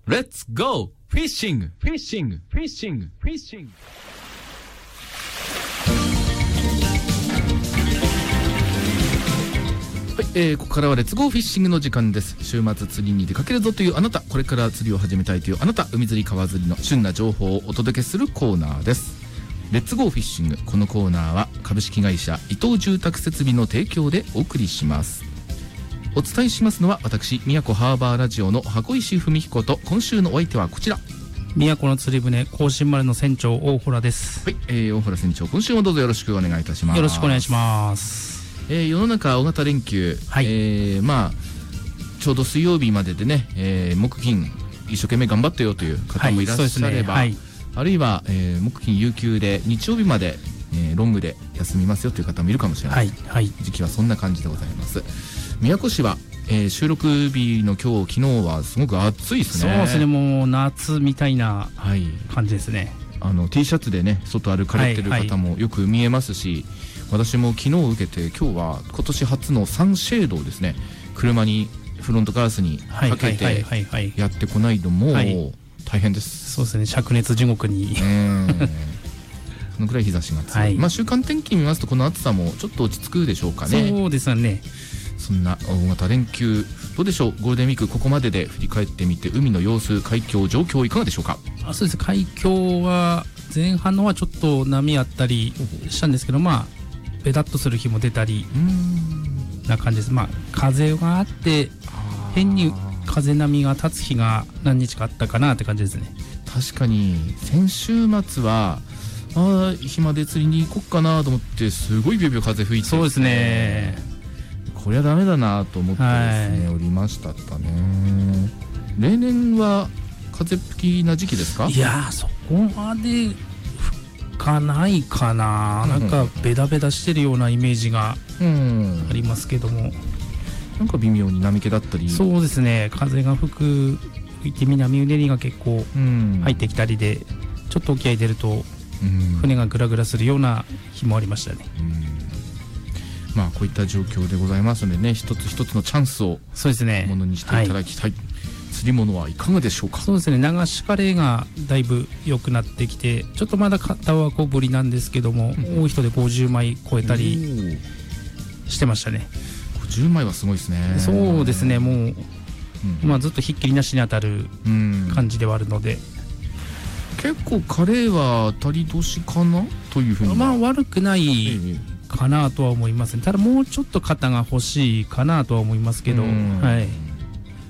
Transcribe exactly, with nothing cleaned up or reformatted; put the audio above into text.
Let's go! フィッシングフィッシングフィッシングフィッシングはい、えー、ここからはレッツゴーフィッシングの時間です。週末釣りに出かけるぞというあなた、これから釣りを始めたいというあなた、海釣り川釣りの旬な情報をお届けするコーナーです。レッツゴーフィッシング、このコーナーは株式会社伊藤住宅設備の提供でお送りします。お伝えしますのは私、宮古ハーバーラジオの箱石文彦と、今週のお相手はこちら、 宮古の釣り船甲信丸の船長大洞です。 はい、えー、大洞船長、今週もどうぞよろしくお願いいたします。 よろしくお願いします。 えー、世の中大型連休、はい、えー、まあちょうど水曜日まででね、えー、木金一生懸命頑張ってよという方もいらっしゃれば、はい、ね、はい、あるいは、えー、木金有給で日曜日まで、えー、ロングで休みますよという方もいるかもしれない、はいはい、時期はそんな感じでございます。宮古市は、えー、収録日の今日、昨日はすごく暑いですね。 そうですね、もう夏みたいな感じですね。 はい、あの T シャツでね外歩かれてる方もよく見えますし、はいはい、私も昨日受けて、今日は今年初のサンシェードをですね、車にフロントガラスにかけてやってこないともう大変です。 そうですね、灼熱地獄にそのくらい日差しが強い、はい、まあ週間天気見ますとこの暑さもちょっと落ち着くでしょうかね。 そうですね。 そんな大型連休どうでしょう。ゴールデンウィークここまでで振り返ってみて、海の様子、海況状況いかがでしょうか。 あ、そうです。海況は前半のはちょっと波あったりしたんですけど、まあベタっとする日も出たりな感じです。まあ風があって変に風波が立つ日が何日かあったかなって感じですね。 確かに先週末はあ暇で釣りに行こっかなと思って、すごいビュービュー風吹いて、 そうですね、 こりゃダメだなと思ってですね、はい、おりましたったね。例年は風吹きな時期ですか。 いやそこまでかないかな、うん、なんかベタベタしてるようなイメージがありますけども、うん、 なんか微妙に波気だったり。 そうですね、風が吹く吹いて南うねりが結構入ってきたりで、うん、ちょっと沖合出ると船がグラグラするような日もありましたね。うん、 まあこういった状況でございますのでね、一つ一つのチャンスをものにしていただきたい。釣り物はいかがでしょうか。 そうですね、流しカレーがだいぶ良くなってきて、ちょっとまだ型は小ぶりなんですけども、うん、多い人でごじゅうまい超えたりしてましたね。 ごじゅうまいはすごいですね。 そうですね、もう、うん、まあずっとひっきりなしに当たる感じではあるので、うん、 結構カレーは当たり年かなというふうに、 まあ悪くないかなとは思いますね。ただもうちょっと型が欲しいかなとは思いますけど、はい。